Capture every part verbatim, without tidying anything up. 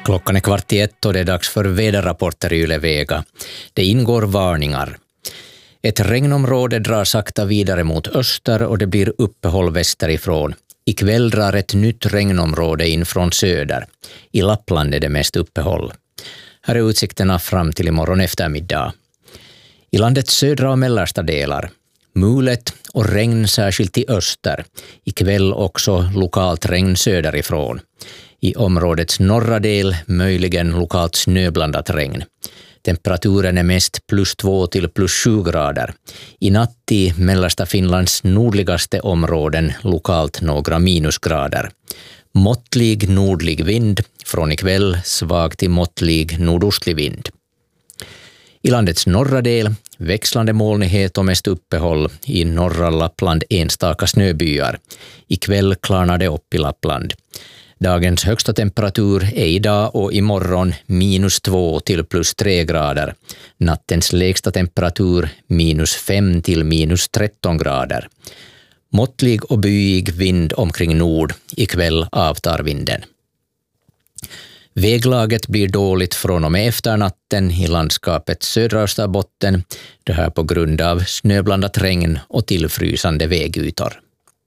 Klockan är kvart i ett och det är dags för väderrapporter i Yle Vega. Det ingår varningar. Ett regnområde drar sakta vidare mot öster och det blir uppehåll västerifrån. Ikväll drar ett nytt regnområde in från söder. I Lappland är det mest uppehåll. Här är utsikterna fram till imorgon eftermiddag. I landets södra och mellersta delar. Mulet och regn särskilt i öster. Ikväll också lokalt regn söderifrån. I områdets norra del möjligen lokalt snöblandat regn. Temperaturen är mest plus två till plus sju grader. I natt i mellersta Finlands nordligaste områden lokalt några minusgrader. Måttlig nordlig vind, från ikväll svag till måttlig nordostlig vind. I landets norra del växlande molnighet och mest uppehåll, i norra Lappland enstaka snöbyar. Ikväll klarnar det upp i Lappland. Dagens högsta temperatur är idag och imorgon minus två till plus tre grader. Nattens lägsta temperatur minus fem till minus tretton grader. Måttlig och byig vind omkring nord, ikväll avtar vinden. Väglaget blir dåligt från och med efternatten i landskapet södra Österbotten, det här på grund av snöblandat regn och tillfrysande vägytor.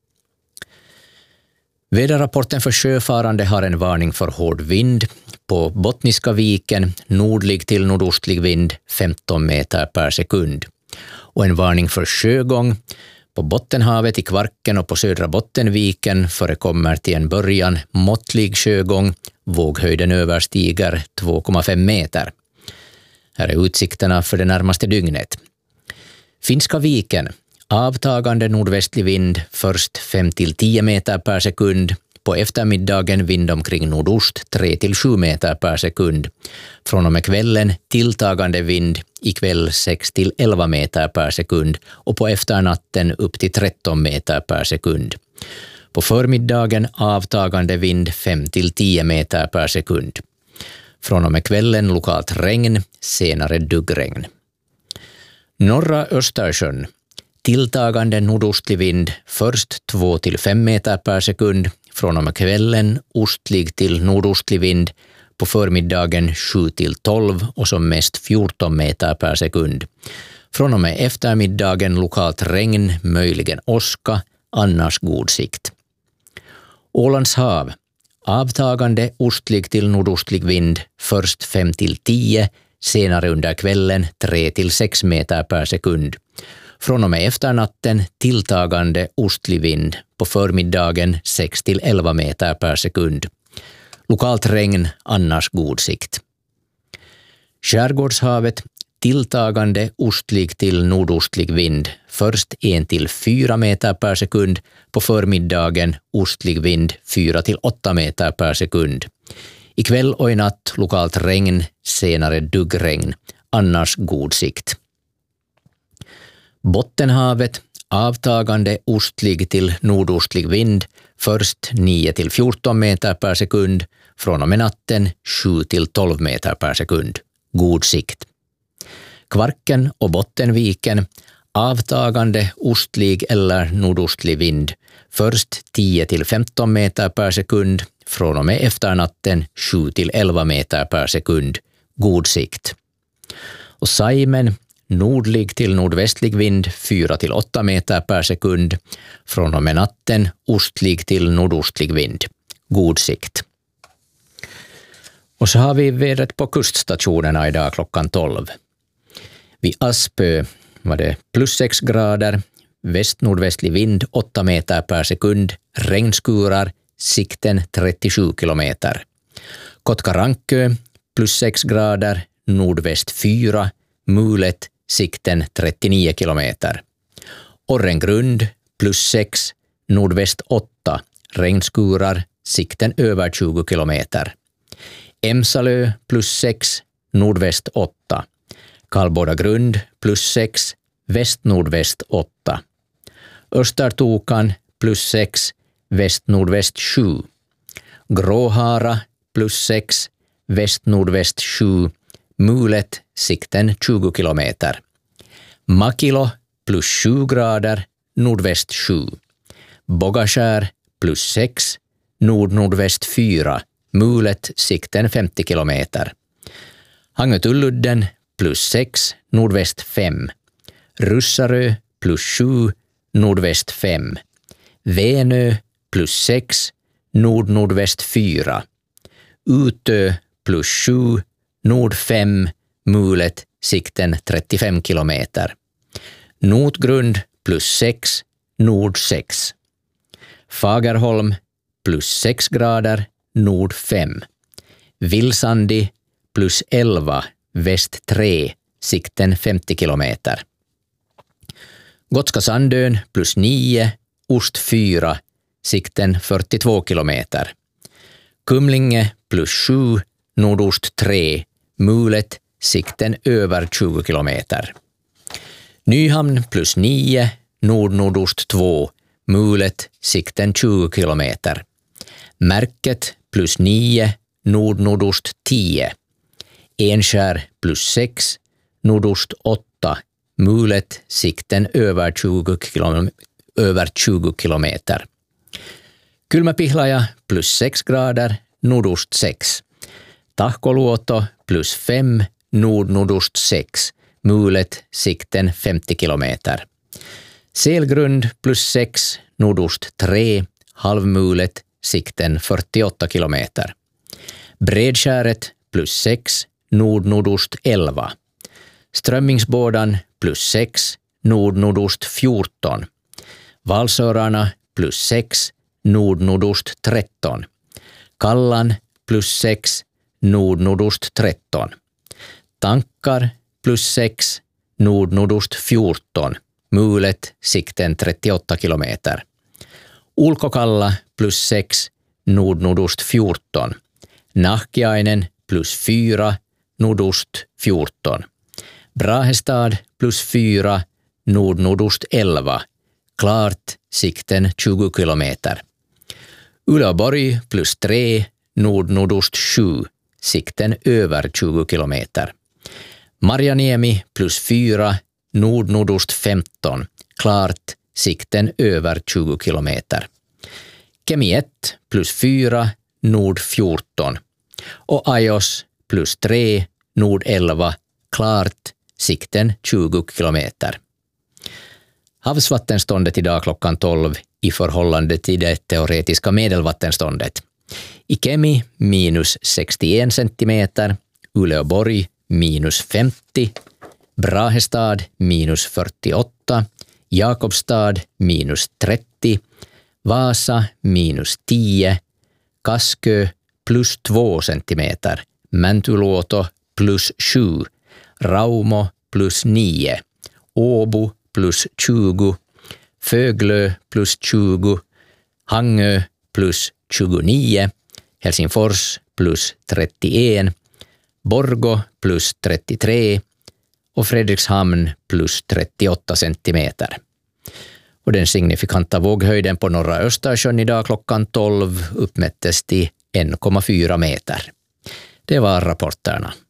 Väderrapporten för sjöfarande har en varning för hård vind. På Bottniska viken nordlig till nordostlig vind femton meter per sekund. Och en varning för sjögång. På Bottenhavet i Kvarken och på södra Bottenviken förekommer till en början måttlig sjögång. Våghöjden överstiger två komma fem meter. Här är utsikterna för det närmaste dygnet. Finska viken. Avtagande nordvästlig vind, först fem till tio meter per sekund. På eftermiddagen vind omkring nordost tre till sju meter per sekund. Från och med kvällen tilltagande vind, ikväll sex till elva meter per sekund och på efternatten upp till tretton meter per sekund. På förmiddagen avtagande vind fem till tio meter per sekund. Från och med kvällen lokalt regn, senare duggregn. Norra Östersjön. Tilltagande nordostlig vind, först två till fem meter per sekund, från och med kvällen ostlig till nordostlig vind, på förmiddagen sju till tolv och som mest fjorton meter per sekund. Från och med eftermiddagen lokalt regn, möjligen åska, annars god sikt. Ålands hav. Avtagande ostlig till nordostlig vind, först fem till tio, senare under kvällen tre till sex meter per sekund. Från och med efternatten tilltagande ostlig vind, på förmiddagen sex till elva meter per sekund. Lokalt regn, annars god sikt. Skärgårdshavet. Tilltagande ostlig till nordostlig vind, först en till fyra meter per sekund, på förmiddagen ostlig vind fyra till åtta meter per sekund. Ikväll och i natt lokalt regn, senare duggregn, annars god sikt. Bottenhavet. Avtagande ostlig till nordostlig vind, först nio till fjorton meter per sekund, från och med natten sju till tolv meter per sekund. God sikt. Kvarken och Bottenviken. Avtagande ostlig eller nordostlig vind, först tio till femton meter per sekund, från och med efternatten sju till elva meter per sekund. God sikt. Och Saimen. Nordlig till nordvästlig vind fyra till åtta meter per sekund. Från och med natten ostlig till nordostlig vind. God sikt. Och så har vi vädret på kuststationerna idag klockan tolv. Vid Aspö var det plus sex grader. Väst-nordvästlig vind åtta meter per sekund. Regnskurar. Sikten trettiosju kilometer. Kotkarankö plus sex grader. Nordväst fyra. Mulet. Sikten trettionio kilometer. Orrengrund plus sex, nordväst åtta, regnskurar, sikten över tjugo kilometer. Emsalö plus sex, nordväst åtta. Kallbordagrund plus sex, väst-nordväst åtta. Östertokan plus sex, väst-nordväst sju. Gråhara plus sex, väst-nordväst sju. Mulet, sikten tjugo kilometer. Makilo plus sju grader, nordväst sju. Bogaskär plus sex, nord-nordväst fyra, mulet sikten femtio kilometer. Hangötulludden plus sex, nordväst fem. Russarö plus sju, nordväst fem. Venö plus sex, nord-nordväst fyra. Utö plus sju, nord fem, mulet sikten trettiofem kilometer. Notgrund plus sex, nord sex. Fagerholm plus sex grader, nord fem. Vilsandi plus elva, väst tre, sikten femtio kilometer. Gotska Sandön plus nio, ost fyra, sikten fyrtiotvå kilometer. Kumlinge plus sju, nordost tre, mulet sikten över tjugo kilometer. Nyhamn plus nio, nord-nordost två, mulet sikten tjugo kilometer. Märket plus nio, nord-nordost tio. Enskär plus sex, nordost åtta, mulet sikten över tjugo kilometer. Över tjugo kilometer. Kylmäpihlaja plus sex grader, nordost sex. Tahkoluoto plus fem, nord-nordost sex, mulet sikten femtio kilometer. Selgrund plus sex, nordost tre, halvmulet sikten fyrtioåtta kilometer. Bredskäret plus sex, nord-nordost elva. Strömmingsbådan plus sex, nord-nordost fjorton. Valsörarna plus sex, nord-nordost tretton. Kallan plus sex, nord-nordost tretton. Tankar plus sex, nord-nordost fjorton. Mulet sikten trettioåtta kilometer. Ulkokalla plus sex, nord-nordost fjorton. Nahkiainen plus fyra, nordost fjorton. Brahestad plus fyra, nord-nordost elva. Klart sikten tjugo kilometer. Uleåborg plus tre, nord-nordost sju, sikten över tjugo kilometer. Marjaniemi plus fyra, nord-nordost femton, klart sikten över tjugo kilometer. Kemi ett plus fyra, nord fjorton. Och Ajos plus tre, nord elva, klart sikten tjugo kilometer. Havsvattenståndet idag klockan tolv i förhållande till det teoretiska medelvattenståndet. I Kemi minus sextioen centimeter, Uleåborg minus femtio, Brahestad minus fyrtioåtta, Jakobstad minus trettio, Vasa minus tio, Kaskö plus två centimeter, Mäntyluoto plus sju, Raumo plus nio, Åbo plus tjugo, Föglö plus tjugo, Hangö plus tjugonio, Helsingfors plus trettioen, Borgå plus trettiotre och Fredrikshamn plus trettioåtta centimeter. Och den signifikanta våghöjden på norra Östersjön idag klockan tolv uppmättes till en komma fyra meter. Det var rapporterna.